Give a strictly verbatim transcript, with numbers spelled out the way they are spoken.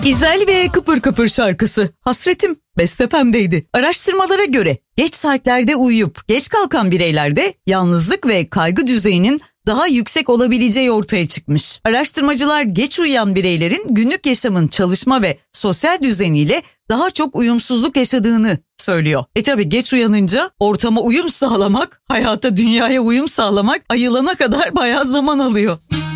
İzel ve Kıpır Kıpır şarkısı Hasretim Best F M'deydi. Araştırmalara göre geç saatlerde uyuyup geç kalkan bireylerde yalnızlık ve kaygı düzeyinin daha yüksek olabileceği ortaya çıkmış. Araştırmacılar geç uyuyan bireylerin günlük yaşamın çalışma ve sosyal düzeniyle daha çok uyumsuzluk yaşadığını söylüyor. E tabi geç uyanınca ortama uyum sağlamak, hayata, dünyaya uyum sağlamak ayılana kadar bayağı zaman alıyor.